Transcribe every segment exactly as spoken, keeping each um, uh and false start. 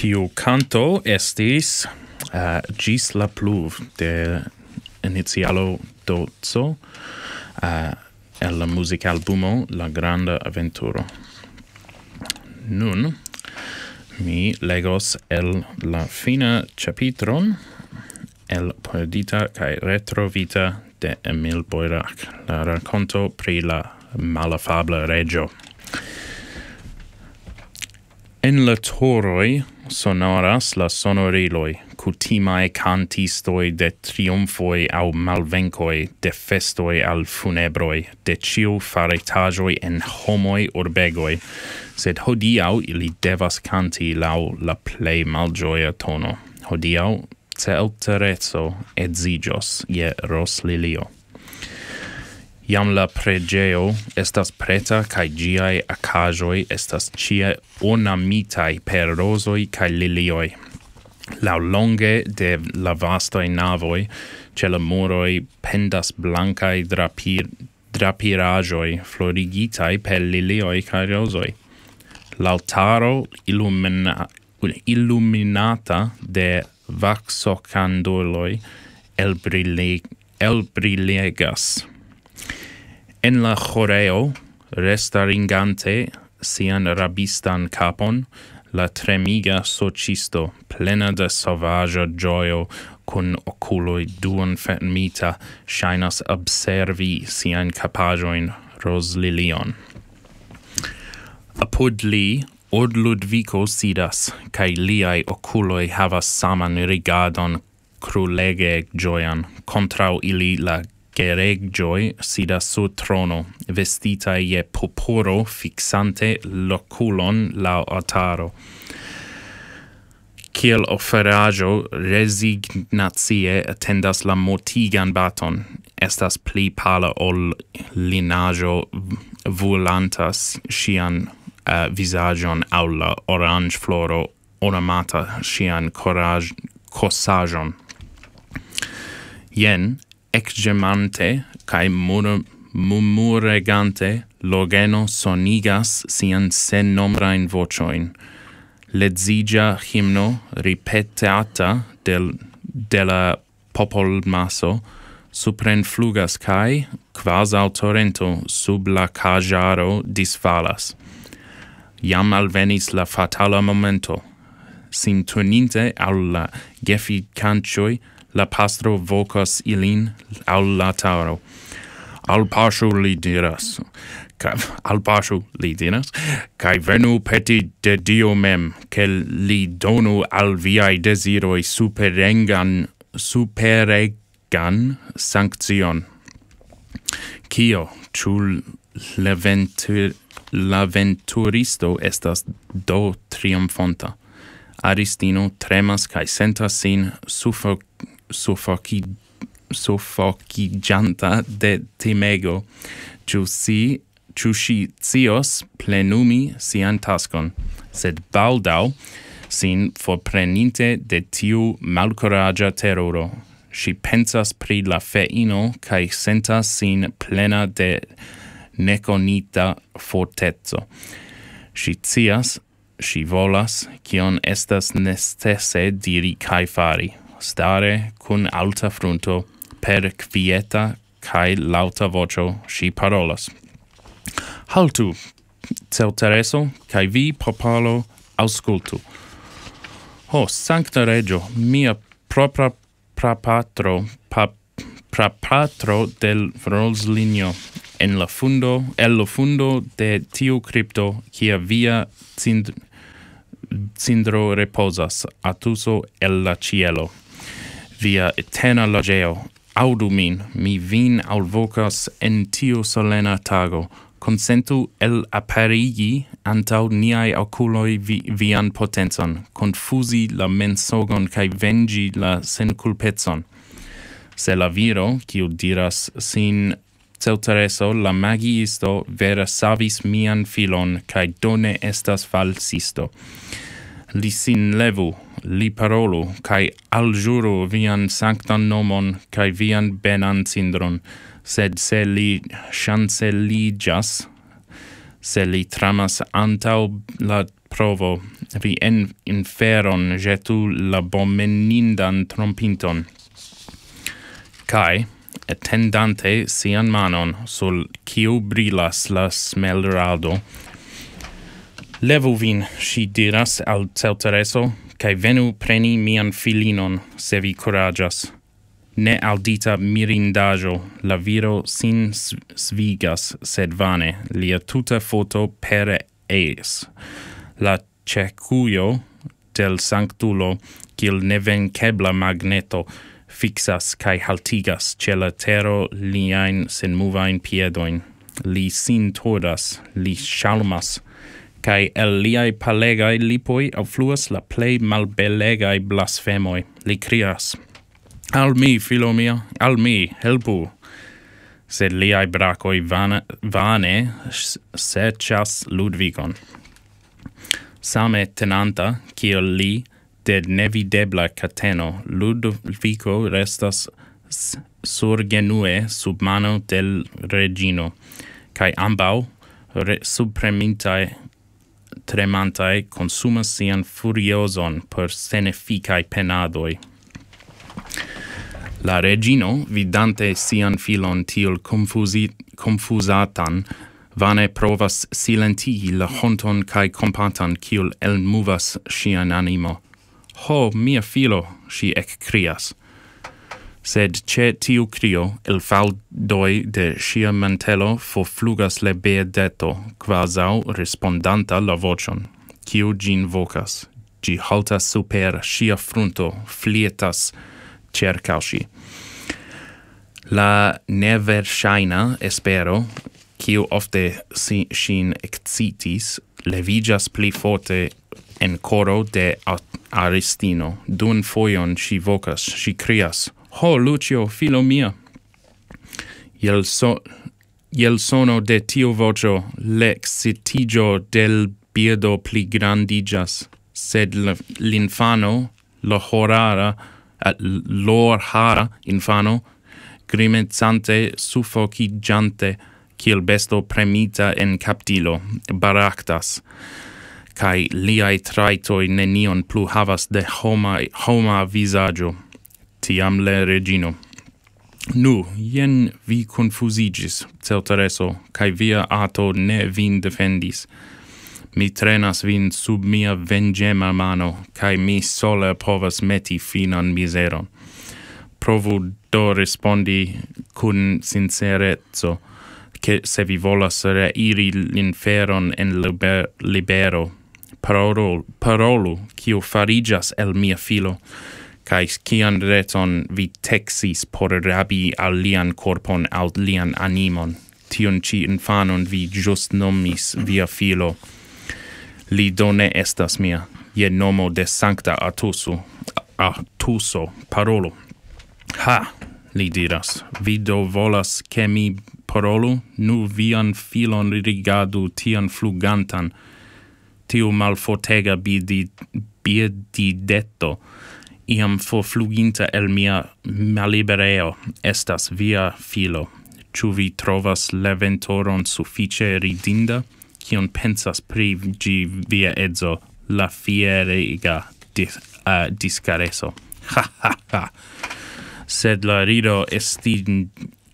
Tiu canto estis uh, gis la pluv de Inizialo Dozzo uh, el la musicalbumo La Granda Aventuro. Nun mi legos el la fina chapitron el perdita kai retrovita de Emil Boirac, la racconto pri la malafabla regio. En la toroi sonoras la sonoriloi, cutimae cantistoi de triumfoi au malvencoi, de festoi al funebroi, de ciu faretagioi en homoi urbegoi, sed hodiau ili devas canti lau la plei malgioia tono. Hodiau Celterezzo edzigios je Roslilio. Iam la pregeo estas preta kai giai acajoi estas cie ornamitai per rosoi kai lilioi. Lau longe de la vastoi navoi, ce la muroi pendas blancai drapir, drapirajoi florigitai per lilioi kai rosoi. L'altaro illumina, illuminata de vaxocandoloi elbrilegas. En la choreo, restaringante sian rabistan capon, la tremiga socisto, plena de sauvagia gioio, cun oculoi duon fermita, shainas observi sian capajoin Roslilion. Apud li, Ord Ludvico sidas, cae liai oculoi havas saman rigardon crulege gioian, contrau ili la geregjoi sidas sur trono, vestita je purpuro fixante l'oculon lau altaro. Kiel oferajo resignacie attendas la mortigan baton, estas pli pala ol linajo vulantas sian uh, visagion au la orange floro ornamata sian corsagion. Jen, exgemante cae murmuregante, Logeno sonigas sian sen nombrain vocioin. Ledzigia himno ripeteata del, de la popolmaso suprenflugas cae, quasau torrento sub la cajaro disfalas. Iam alvenis la fatala momento. Sin turninte al la geficancioi, la pastro vocas ilin al lataro. Al pashu li diras, ca, al pashu li diras, cae venu peti de Dio mem, che li donu al viai desiroi superengan, superegan sanction. Cio, ciu l'aventuristo l'aventuristo estas do triumfonta. Aristino tremas cae sentas sin suffoc Suffoci, suffocigianta de timego, ciu si, ciu si cios plenumi sian taskon, sed baldau sin forpreninte de tiu malcoragia terroro. Si pensas pri la feino, cae sentas sin plena de neconita fortezzo. Si cias, si volas, cion estas necesse diri cae fari. Stare cun alta frunto, per quieta cae lauta vocio, si parolas. Haltu, Celtereso, cae vi, popolo, auscultu. Oh, sancta regio, mia propra prapatro, pa, prapatro del Roslino, en la fundo, el lo fundo de tiu crypto, quia via cind, cindro reposas, atuso el la cielo. Via eterna logeo, audu min, mi vin alvocas en tiu solena tago, consentu el aperigi antau niai oculoi vi, vian potenzon, confusi la mensogon cae vengi la senculpezon. Se la viro, kiu diras sin Celtereso, la magiisto vera savis mian filon, cae done estas falsisto. Li sin levu, li parolu, cae aljuru vian sanctan nomon, cae vian benan cindron, sed se li chanceligas, se li tramas antau la provo, vi en inferon jetu l'abomenindan trompinton. Kai, etendante sian manon sul quiu brilas la smelrado, levu vin, si diras al Ceutereso, kai venu preni mian filinon, se vi coragias. Ne audita mirindajo, la viro sin svigas, sed vane, lia tuta foto pere eis. La cecuio del sanctulo, quil nevenkebla magneto, fixas kai haltigas ce la tero liain sen movain piedoin. Li sin tordas, li shalmas, kai el liai palegai lipoi affluas la plei malbelegai blasfemoi. Li crias, al mi, filo mia, al mi, helpu. Sed liai bracoi vane, vane serchas Ludvigon. Same tenanta, kiel li, de nevidebla cateno, Ludovico restas surgenue sub mano del regino, cae ambau, re subpremintae tremantae, consumas sian furioson per seneficae penadoi. La regino, vidante sian filon tiel confusi, confusatan, vane provas silentigi la honton cae compatan kiel elmovas sian animo. Ho, mia filo, si ec crias. Sed ce tiu crio, il faldoi de sia mantelo forflugas le beadeto, quasau respondanta la vocion, quiu gin vocas. Gi haltas super sia frunto, flietas cercausi. La neverŝajna espero, quiu ofte si, sin excitis, levigas pli forte en coro de Aristino. Dun foion si vocas, si crias, ho, Lucio, filo mia! Iel, so, iel sono de tiu vocio, l'excitigio del biedo pli grandigas, sed l'infano, lo horara, l'orhara infano, grimenzante, suffocigiante, kiel besto premita en captilo, baractas, kai liai traitoi nenion plu havas de homa, homa visaggio. Tiam le regino. Nu, jen vi confusigis, Ceutereso, kai via ato ne vin defendis. Mi trenas vin sub mia vengema mano, kai mi sola povas meti finan miseron. Provu do respondi cun sincerezzo, che se vi volas reiri l'inferon en liber, libero, parolu, parolu, quiu farigas el mia filo, kai cian reton vi texis por rabi al lian corpon al lian animon. Tion ci infanon vi just nomis via filo. Li do ne estas mia, je nomo de sancta Artusu, Artuso, parolu. Ha, li diras, vi do volas che mi parolu? Nu vian filon rigardu tian flugantan, tiu malfortega bidi, biedidetto, iam forfluginta el mia malibereo, estas via filo. Ciu vi trovas leventoron suffice ridinda? Cion pensas pri gi via edzo, la fieriga dis, uh, discareso? Ha, ha, ha! Sed la rido estin,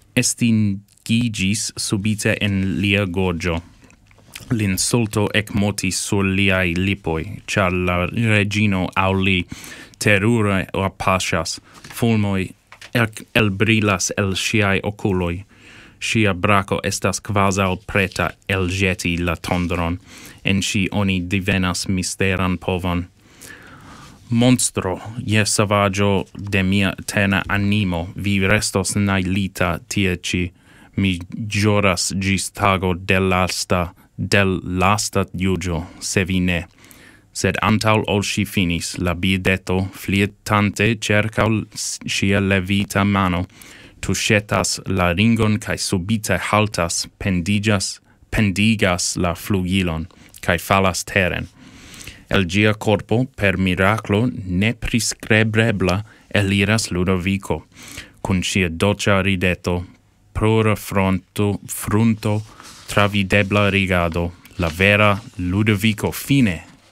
estingigis subite en lia gorgio. L'insulto ec motis sur liai lipoi, char la regino auli terure o pascias, fulmoi el brilas el siai oculoi. Sia braco estas quasal preta el jeti la tondron, en si oni divenas misteran povon. Monstro, je savaggio de mia tena animo, vi restos nailita tie ci, mi juras gis tago del lasta, del lasta iugio, se vi ne. Sed antaul ol si finis, la biedeto, flietante cercaul sia levita mano, tuŝetas la ringon kaj subite haltas, pendigas, pendigas la flugilon, kaj falas teren. El gia corpo, per miraclo nepriscrebrebla, eliras Ludovico, cun sia dolcia rideto, prora fronto, frunto, travidebla rigado, la vera Ludovico fine,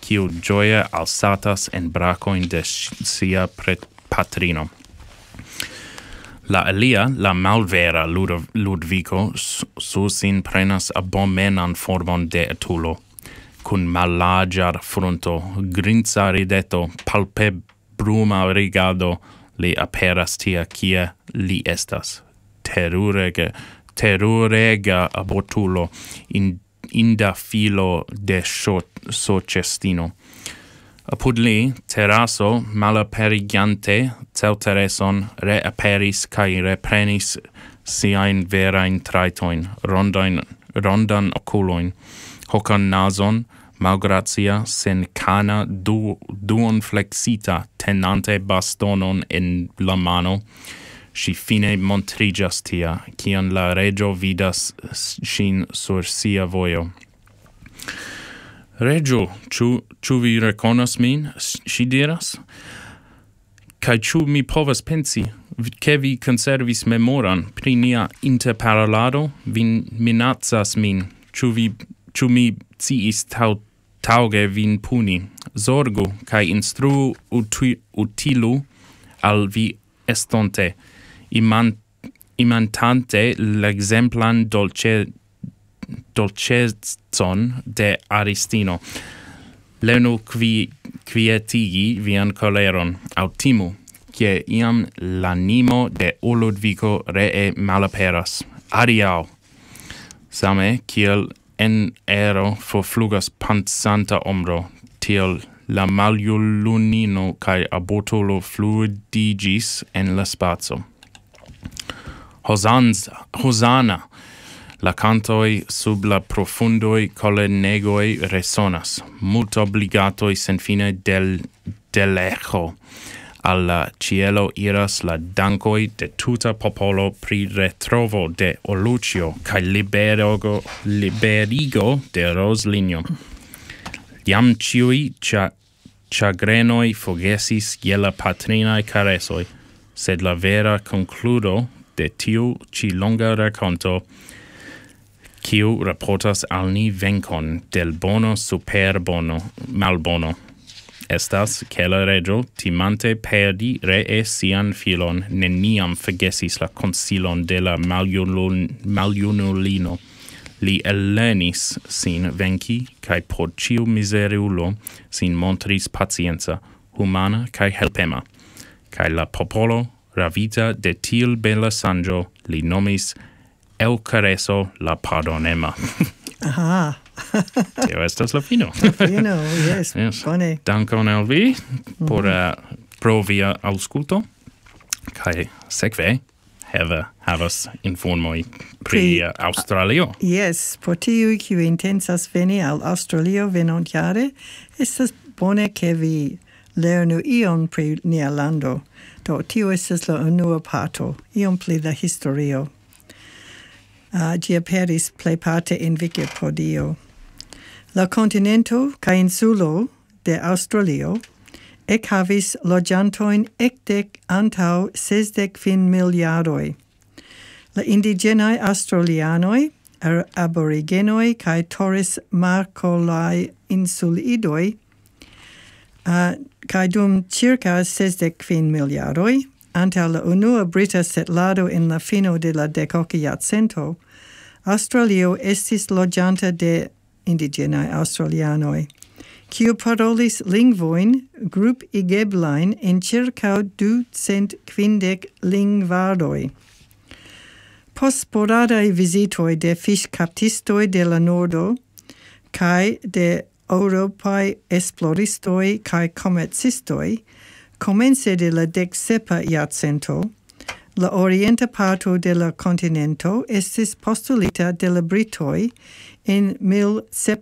kiu gioia alsatas en bracoin de sia patrino. La alia, la malvera Lud- Ludvico, susin prenas abomenan formon de etulo, cun mallargiar frunto, grinza rideto, palpe bruma rigado, li aperas tia kie li estas. Terurega, terurega abortulo, in, inda filo de socestino. Apud li, terraso malaperigiante Ceutereson reaperis cae reprenis siain verain traitoin, rondain, rondan oculoin, hocan nason, malgratia sen cana du, duon flexita tenante bastonon in la mano, si fine montrigas tia, cian la regio vidas sin sur sia vojo. Regio, ciu, ciu vi reconas min, si diras? Kai ciu mi povas pensi, che vi conservis memoran pri nia interparolado, vi minacas min, ciu, vi, ciu mi ciis tau, tauge vin puni, zorgu, kai instruu uti, utilu al vi estonte, iman, imantante l'exemplan dolce dolcezon de Aristino. Lernu qui quietigi vian coleron, aut timu, cie iam l'animo de Ludvico ree malaperas. Adiau! Same, kiel en ero forflugas pansanta ombro, tiel la maliulunino cae abortulo fluidigis en la spazio. Hosanza, Hosanna! La cantoi sub la profundoi colennegoi resonas, mult obligatoi sen fine del, del echo. Alla cielo iras la dankoi de tuta popolo pri retrovo de Olucio, cae liberigo, liberigo de Rosligno. Iam ciui cia, chagrenoi fogesis je la patrinae caresoi, sed la vera concludo de tiu ci longa raconto kiu raportas al ni venkon del bono super bono malbono. Estas che la regio, timante perdi ree sian filon, neniam forgesis la consilon de la maljunulino. Li ellernis sin venki, cae por ciu miseriulo sin montris pacienza, humana cae helpema. Cae la popolo, ravita de til bella sangio, li nomis Eucareso la pardonema. Aha. Tio estas la fino. Fino, yes, yes. bone. Dankon al vi por uh, pro via ausculto. Kai sekve have havas informoi pri uh, Australio. Yes, por tiui kiu intensas veni al Australio venontjare, estas bone ke vi lernu ion pri nia lando. Do tio estas la unua parto, ion pli la historio. Uh, gi aperis plejparte in Wikipedio. La continento kaj insulo de Australio ekhavis loĝantojn ekde antaŭ sesdek kvin miliardoj. La indigenaj australianoj, aborigenoj kaj Torres Marcolaj insulidoj uh, kaj dum circa sesdek kvin miliardoj antaŭ la unua brita setlado en la fino de la dekoka jarcento, Australio estis loĝanta de indigenaj australianoj, kiu parolis lingvojn grupigeblajn en ĉirkaŭ ducent kvindek lingvardoj. Post sporadaj vizitoj de fiŝkaptistoj de la nordo kaj de eŭropaj esploristoj kaj komercistoj, komence de la deksepa jarcento, la orienta parto de la continento estis postulita de la Britoj en mil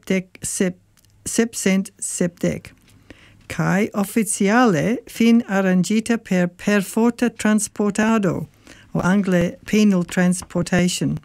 sepcent sepdek, kaj oficiale fin arrangita per perforta transportado, o angle penal transportation.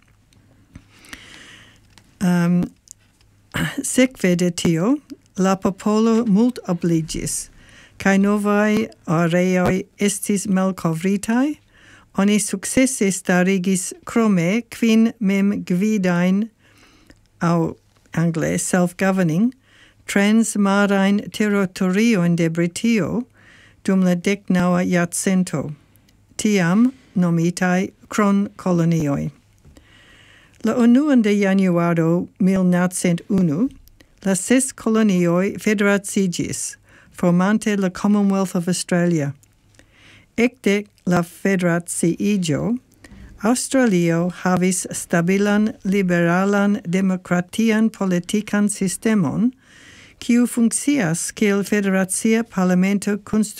Um, sekve de tio, la popolo mult obligis, kaj novaj areoj estis malkovritaj. Oni successe starigis crome quin mem gvidajn, au angle self-governing, transmarajn territoriojn de Britio dum la deknaŭa jarcento, tiam nomitaj kronkolonioj. La unuan de januaro mil naŭcent unu, la ses kolonioj federaciĝis, formante la Commonwealth of Australia. Ekde la federaciiĝo, Aŭstralio havis stabilan liberalan demokratian politikan sistemon, kiu funkcias kiel federacia parlamento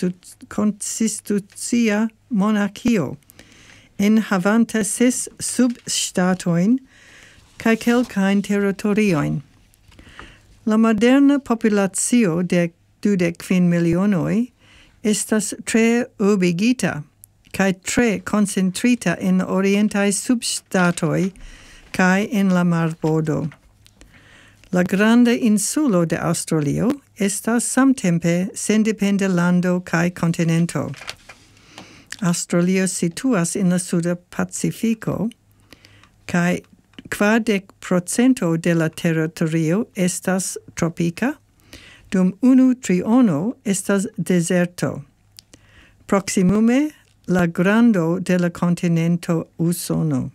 konstitucia monarkio, enhavanta ses subŝtatojn kaj kelkajn teritoriojn. La moderna populacio de dudek kvin milionoj estas tre urbigita kaj tre koncentrita en orientaj subŝtatoj kaj en la marbordo. La granda insulo de Aŭstralio estas samtempe sendependa lando kaj kontinento. Aŭstralio situas en la suda Pacifiko kaj kvardek procento de la teritorio estas tropika, dum unu triono estas deserto. Proximume la grando de la kontinento Usono.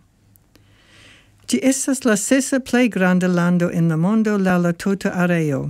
Ĝi estas la sesa plej granda lando en la mondo laŭ la tuta areo.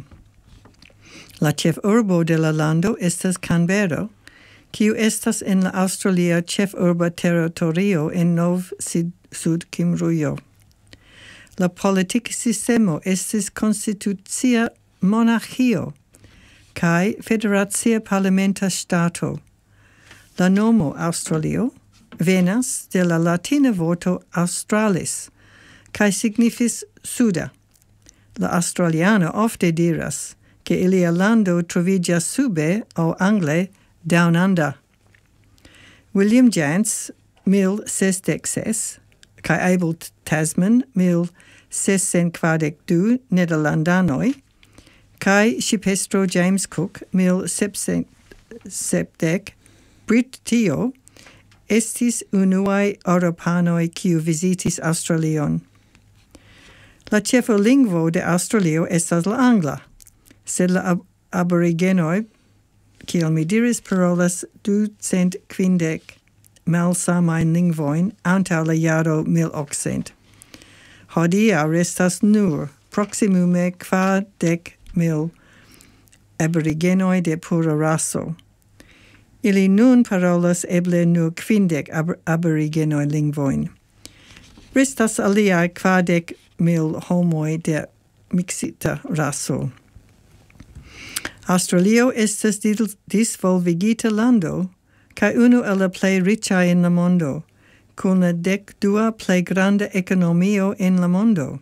La ĉefurbo de la lando estas Canberra, kiu estas en la aŭstralia ĉefurba teritorio en Nov-Sud-Kimrujo. La politika sistemo estis konstitucia monarĥio kaj federacia parlamenta ŝtato. La nomo Aŭstralio venas de la latina vorto Australis, kaj signifis suda. La aŭstraliano ofte diras, ke ilia lando troviĝas sube aŭ angle down under. William Jance, mil sesdek ses, kaj Abel Tasman, mil sescent kvardek du nederlandanoj, kaj ŝipestro James Cook, mil sepcent sepdek, Britio, estis unuaj eŭropanoj kiu vizitis Aŭstralion. La ĉefa lingvo de Aŭstralio estas la angla, sed la ab- aborigenoj, kiel mi diris, parolas ducent kvindek malsamajn lingvojn antaŭ la jaro mil okcent. Hodiaŭ restas nur proksimume kvardek mil aborigenoj de pura raso. Ili nun parolas eble nur kvindek ab- aborigenoj lingvojn. Restas aliaj kvardek mil homoj de miksita raso. Aŭstralio estas disvolvigita lando kaj unu el la plej riĉaj en la mondo, kun la dekdua plej granda ekonomio en la mondo.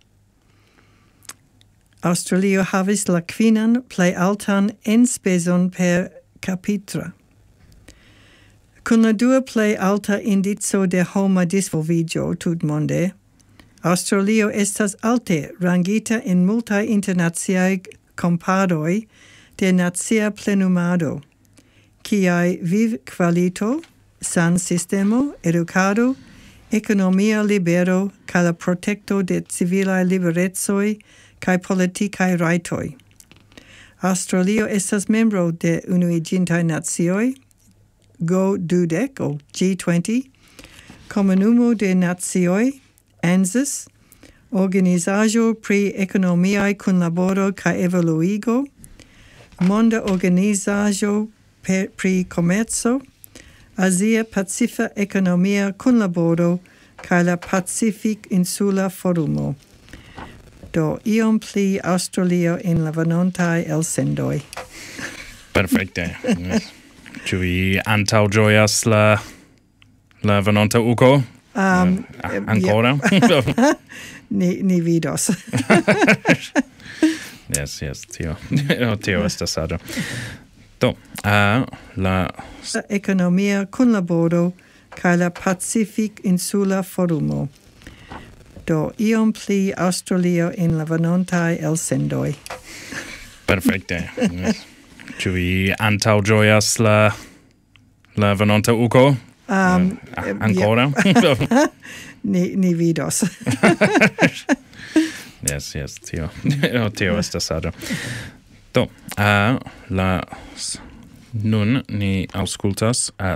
Aŭstralio havis la kvinan plej altan enspezon per capita. Kun la dua plej alta indico de homa disvolviĝo tutmonde, Aŭstralio estas alte rangita en multaj internaciaj komparoj de nacia plenumado, kiaj vivkvalito, sansistemo, edukado, ekonomia libero kaj la protekto de civilaj liberecoj kaj politikaj rajtoj. Aŭstralio estas membro de Unuiĝintaj Nacioj, Go dudek o G twenty, Komunumo de Nacioj, ANZUS, Organizaĵo pri ekonomiaj kunlaboro kaj evoluigo, Monda Organizaĵo pri komerco, Azia Pacifa Ekonomia Kunlaboro kaj la Pacifik Insula Forumo. Do iom pli Aŭstralio en la venontaj elsendoj. Perfekte. Ĉu vi antaŭĝojas la la venonta uko? Um, uh, ancora? ni, ni vidos. Yes, yes, tio. Tio estas sado. Do, uh, la Ekonomia kunlaboro kaj la Pacifik Insula Forumo. Do iom pli Aŭstralio en la venontaj elsendoj. Perfekte. Ĉu vi antaŭĝojas la la venonta uko? Um, uh, ancora? ni, ni vidos. Yes, yes, tio. oh, tio estas ado. Do, uh, la... Nun ni auscultas uh,